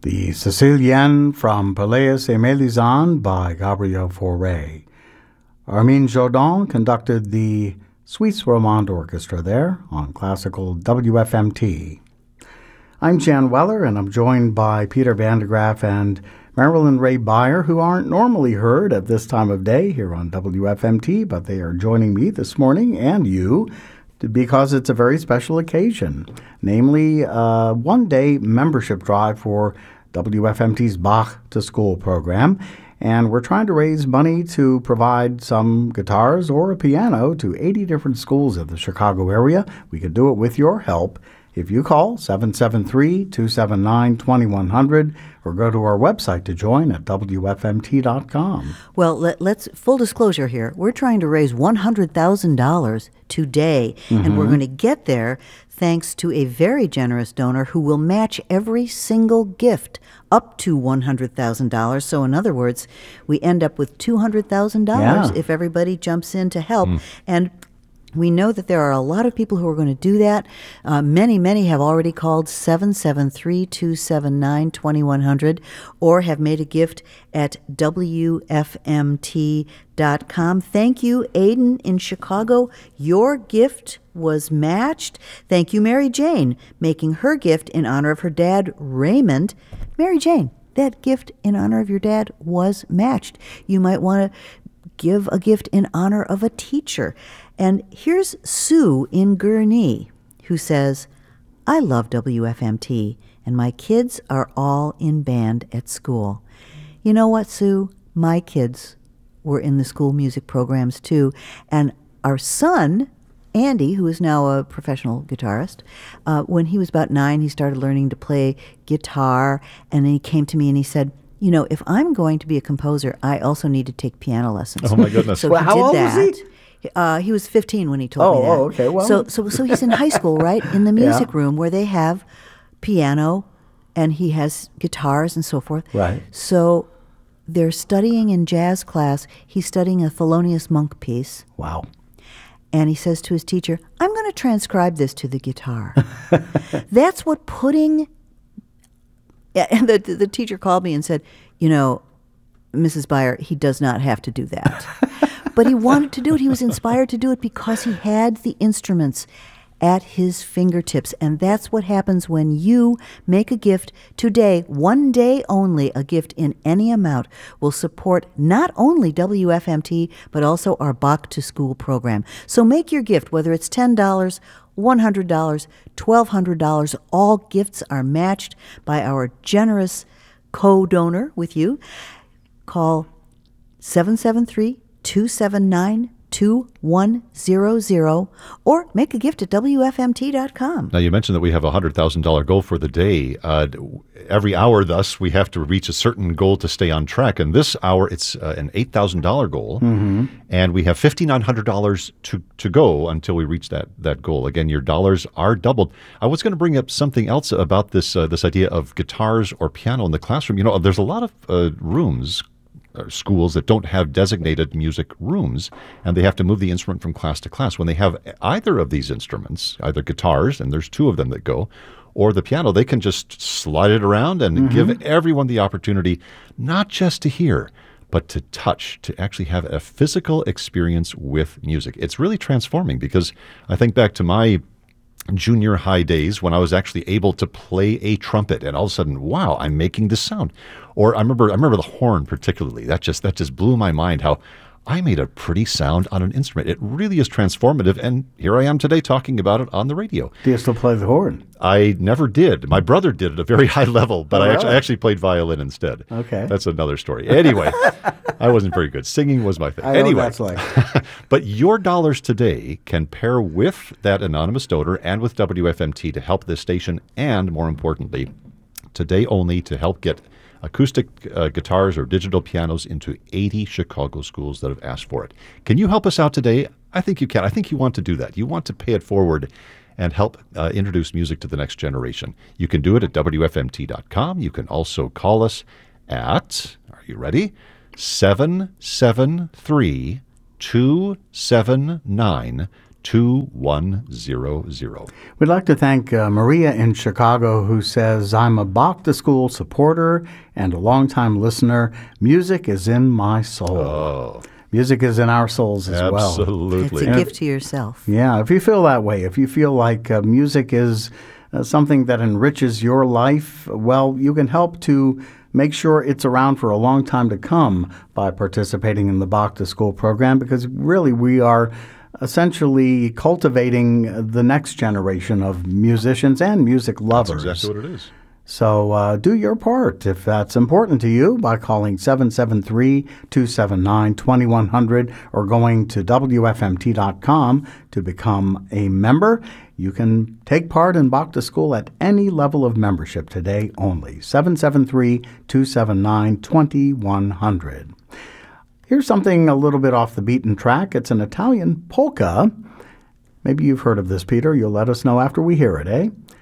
The Sicilienne from Pelléas et Mélisande by Gabriel Fauré. Armin Jordan conducted the Suisse Romande Orchestra there on classical WFMT. I'm Jan Weller, and I'm joined by Peter Van de Graaff and Marilyn Ray Beyer, who aren't normally heard at this time of day here on WFMT, but they are joining me this morning and you because it's a very special occasion, namely a one-day membership drive for WFMT's Bach to School program. And we're trying to raise money to provide some guitars or a piano to 80 different schools in the Chicago area. We can do it with your help if you call 773-279-2100 or go to our website to join at WFMT.com. Well, let's full disclosure here. We're trying to raise $100,000 today, and we're going to get there thanks to a very generous donor who will match every single gift up to $100,000. So in other words, we end up with $200,000 if everybody jumps in to help. And we know that there are a lot of people who are going to do that. Many have already called 773-279-2100 or have made a gift at WFMT.com. Thank you, Aiden in Chicago. Your gift was matched. Thank you, Mary Jane, making her gift in honor of her dad, Raymond. Mary Jane, that gift in honor of your dad was matched. You might want to give a gift in honor of a teacher. And here's Sue in Gurnee, who says, I love WFMT, and my kids are all in band at school. You know what, Sue? My kids were in the school music programs, too. And our son, Andy, who is now a professional guitarist, when he was about 9, he started learning to play guitar, and then he came to me and he said, you know, if I'm going to be a composer, I also need to take piano lessons. Oh, my goodness. So well, he how did old that. was he? He was 15 when he told me that. Oh, okay. Well, so he's in high school, right? In the music room where they have piano and he has guitars and so forth. Right. So they're studying in jazz class. He's studying a Thelonious Monk piece. Wow. And he says to his teacher, I'm going to transcribe this to the guitar. That's what putting... And the teacher called me and said, you know, Mrs. Beyer, he does not have to do that. But he wanted to do it. He was inspired to do it because he had the instruments at his fingertips. And that's what happens when you make a gift today, one day only. A gift in any amount will support not only WFMT, but also our Bach to School program. So make your gift, whether it's $10, $100, $1,200. All gifts are matched by our generous co-donor with you. Call 773-279-2100 or make a gift at WFMT.com. Now, you mentioned that we have a $100,000 goal for the day. Every hour, thus, we have to reach a certain goal to stay on track. And this hour, it's an $8,000 goal. And we have $5,900 to go until we reach that goal. Again, your dollars are doubled. I was going to bring up something else about this idea of guitars or piano in the classroom. You know, there's a lot of rooms, schools that don't have designated music rooms, and they have to move the instrument from class to class. When they have either of these instruments, either guitars, and there's 2 of them that go, or the piano, they can just slide it around and give everyone the opportunity not just to hear, but to touch, to actually have a physical experience with music. It's really transforming because I think back to my junior high days when I was actually able to play a trumpet, and all of a sudden, wow, I'm making this sound. Or I remember the horn particularly. That just blew my mind how I made a pretty sound on an instrument. It really is transformative, and here I am today talking about it on the radio. Do you still play the horn? I never did. My brother did at a very high level, but really? I actually played violin instead. Okay. That's another story. Anyway, I wasn't very good. Singing was my thing. I know anyway, that's like. But your dollars today can pair with that anonymous donor and with WFMT to help this station, and more importantly, today only to help get acoustic guitars or digital pianos into 80 Chicago schools that have asked for it. Can you help us out today? I think you can. I think you want to do that. You want to pay it forward and help introduce music to the next generation. You can do it at WFMT.com. You can also call us at, are you ready? 773-279 2100. We'd like to thank Maria in Chicago, who says, I'm a Bach to School supporter and a longtime listener. Music is in my soul. Oh, Music is in our souls as well. absolutely. It's a gift to yourself. Yeah, if you feel that way, if you feel like music is something that enriches your life, well, you can help to make sure it's around for a long time to come by participating in the Bach to School program, because really we are essentially cultivating the next generation of musicians and music lovers. That's exactly what it is. So do your part if that's important to you by calling 773-279-2100 or going to WFMT.com to become a member. You can take part in Bach to School at any level of membership today only. 773-279-2100. Here's something a little bit off the beaten track. It's an Italian polka. Maybe you've heard of this, Peter. You'll let us know after we hear it, eh?